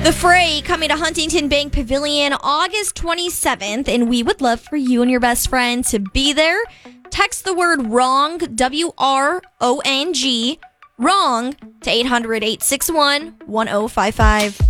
The Fray coming to Huntington Bank Pavilion August 27th, and we would love for you and your best friend to be there. Text the word WRONG, WRONG, WRONG, to 800-861-1055.